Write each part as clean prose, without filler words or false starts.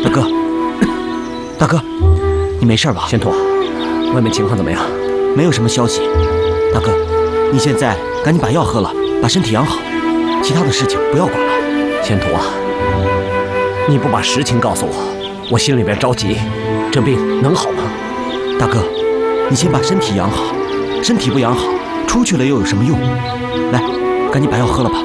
大哥，大哥，你没事吧？ 仙童，外面情况怎么样？ 没有什么消息。大哥，你现在赶紧把药喝了，把身体养好，其他的事情不要管了。 仙童啊，你不把实情告诉我，我心里边着急。这病能好吗？ 大哥，你先把身体养好，身体不养好，出去了又有什么用？来，赶紧把药喝了吧。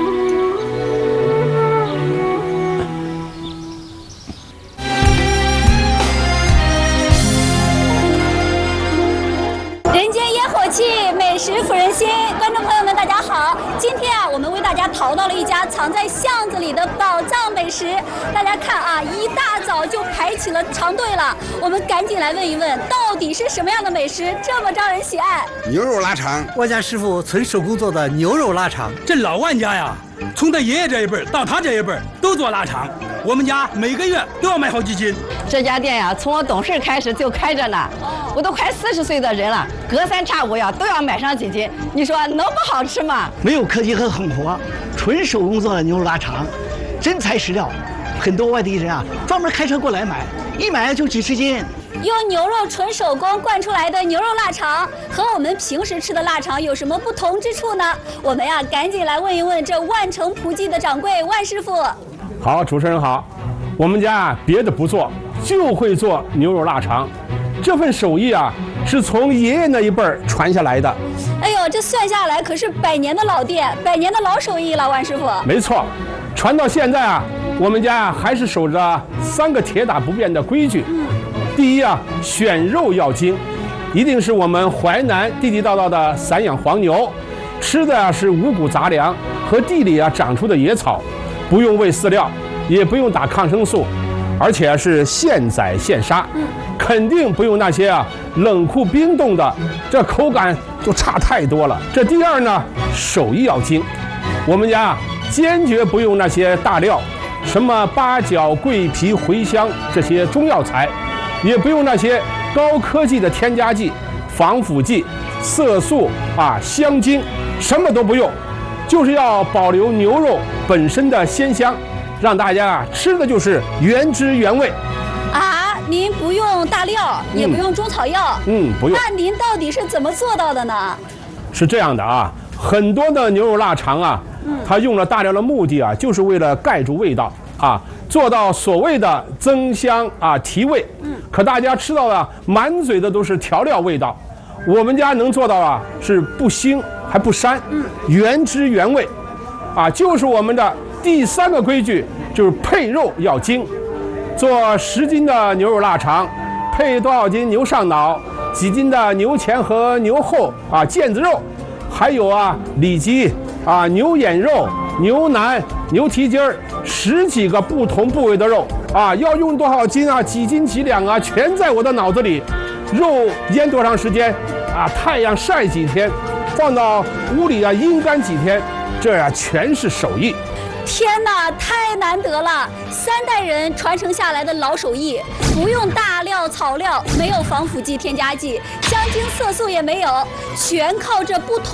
人间烟火气，美食抚人心。观众朋友们，大家好！今天我们为大家淘到了一家藏在巷子里的宝藏美食。大家看啊，一大早就排起了长队了。我们赶紧来问一问，到底是什么样的美食这么招人喜爱？ 牛肉腊肠， 我家师傅纯手工做的牛肉腊肠。 这老万家呀，从他爷爷这一辈到他这一辈都做腊肠，我们家每个月都要买好几斤。 这家店呀，从我懂事开始就开着呢，我都快40岁的人了，隔三差五呀都要买上几斤。你说能不好吃吗？ 没有科技和狠活，纯手工做的牛肉腊肠，真材实料。很多外地人啊，专门开车过来买，一买就几十斤。 用牛肉纯手工灌出来的牛肉腊肠，和我们平时吃的腊肠有什么不同之处呢？我们呀，赶紧来问一问这万城葡记的掌柜万师傅。 好，主持人好，我们家别的不做，就会做牛肉腊肠。这份手艺啊，是从爷爷那一辈传下来的。 哎呦，这算下来可是100年的老店，100年的老手艺了，万师傅。 没错，传到现在啊，我们家还是守着3个铁打不变的规矩。第一啊，选肉要精，一定是我们淮南地地道道的散养黄牛，吃的是五谷杂粮和地里啊长出的野草，不用喂饲料，也不用打抗生素，而且是现宰现杀，肯定不用那些啊冷库冰冻的，这口感就差太多了。这第二呢，手艺要精，我们家坚决不用那些大料，什么八角、桂皮、茴香这些中药材，也不用那些高科技的添加剂、防腐剂、色素啊、香精，什么都不用，就是要保留牛肉本身的鲜香，让大家吃的就是原汁原味。 啊，您不用大料，也不用中草药， 不用。 那您到底是怎么做到的呢？ 是这样的啊，很多的牛肉腊肠啊，它用了大料的目的啊，就是为了盖住味道啊，做到所谓的增香啊、提味。可大家吃到的满嘴的都是调料味道，我们家能做到啊，是不腥还不膻，原汁原味，啊，就是我们的第3个规矩，就是配肉要精。做10斤的牛肉腊肠，配多少斤牛上脑，几斤的牛前和牛后啊腱子肉，还有啊里脊啊牛眼肉、牛腩、牛蹄筋儿，10几个不同部位的肉啊，要用多少斤啊，几斤几两啊，全在我的脑子里。肉腌多长时间啊？太阳晒几天，放到屋里啊阴干几天，这呀全是手艺。 天哪，太难得了！3代人传承下来的老手艺，不用大料草料，没有防腐剂添加剂，香精色素也没有，全靠这不同